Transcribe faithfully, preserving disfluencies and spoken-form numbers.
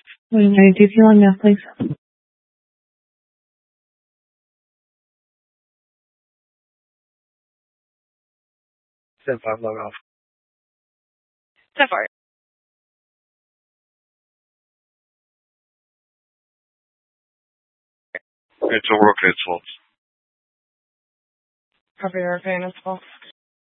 What am I do on math, please? ten five log off. ten four. It's over, okay, it's false. Copy, okay, and it's false.